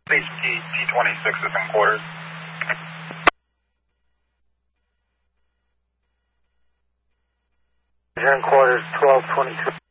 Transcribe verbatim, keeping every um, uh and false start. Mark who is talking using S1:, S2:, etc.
S1: H T T twenty-six is in quarters.
S2: You're in quarters, twelve twenty-two.